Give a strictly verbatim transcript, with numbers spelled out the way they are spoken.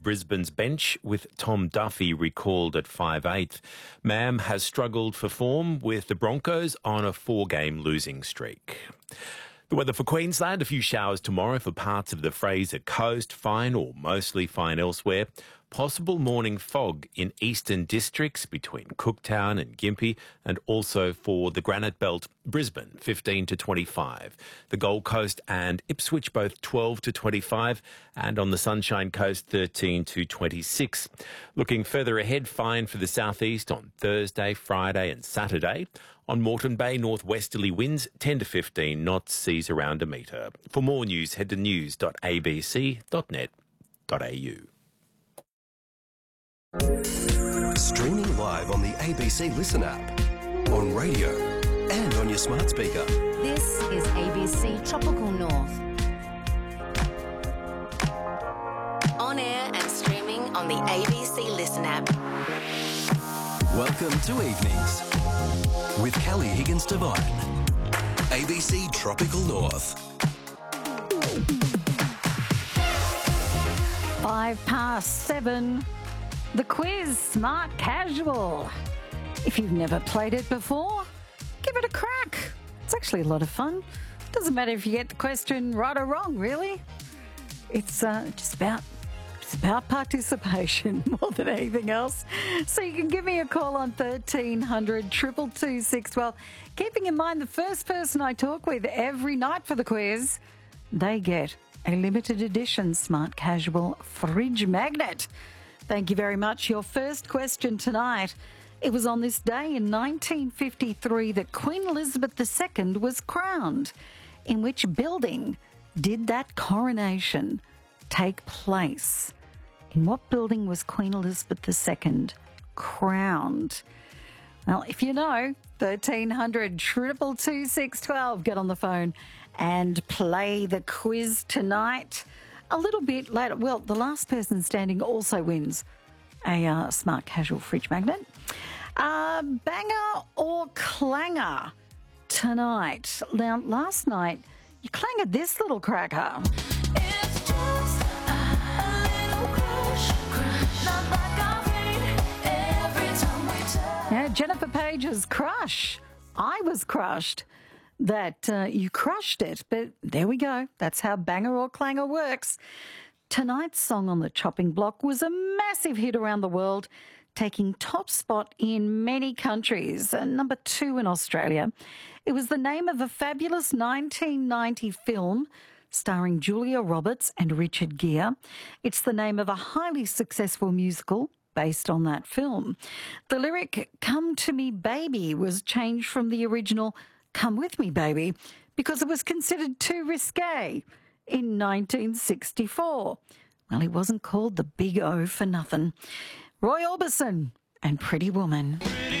Brisbane's bench with Tom Duffy recalled at five eighth. Mam has struggled for form with the Broncos on a four-game losing streak. The weather for Queensland, a few showers tomorrow for parts of the Fraser Coast, fine or mostly fine elsewhere. Possible morning fog in eastern districts between Cooktown and Gympie, and also for the Granite Belt, Brisbane, fifteen to twenty-five. The Gold Coast and Ipswich, both twelve to twenty-five, and on the Sunshine Coast, thirteen to twenty-six. Looking further ahead, fine for the southeast on Thursday, Friday and Saturday. On Moreton Bay, northwesterly winds ten to fifteen knots, seas around a metre. For more news, head to news dot a b c dot net dot a u. Streaming live on the A B C Listen app, on radio and on your smart speaker. This is A B C Tropical North. On air and streaming on the A B C Listen app. Welcome to Evenings with Kelly Higgins Devine. A B C Tropical North. Five past seven. The quiz, Smart Casual. If you've never played it before, give it a crack. It's actually a lot of fun. Doesn't matter if you get the question right or wrong, really. It's uh, just about it's about participation more than anything else. So you can give me a call on thirteen hundred, two two two, six one two. Keeping in mind the first person I talk with every night for the quiz, they get a limited edition Smart Casual fridge magnet. Thank you very much. Your first question tonight. It was on this day in nineteen fifty-three that Queen Elizabeth the Second was crowned. In which building did that coronation take place? In what building was Queen Elizabeth the Second crowned? Well, if you know, thirteen hundred, two two two, six one two, get on the phone and play the quiz tonight. A little bit later, well, the last person standing also wins a uh, Smart Casual fridge magnet. Uh, banger or clanger tonight? Now, last night, you clanged this little cracker. It's just a little crush, crush, not like I hate every time we touch. Yeah, Jennifer Page's Crush. I was crushed that uh, you crushed it, but there we go. That's how banger or clanger works. Tonight's song on the chopping block was a massive hit around the world, taking top spot in many countries, and number two in Australia. It was the name of a fabulous nineteen ninety film starring Julia Roberts and Richard Gere. It's the name of a highly successful musical based on that film. The lyric, "Come to Me Baby," was changed from the original "Come With Me Baby" because it was considered too risque in nineteen sixty-four. Well, he wasn't called the Big O for nothing. Roy Orbison and Pretty Woman.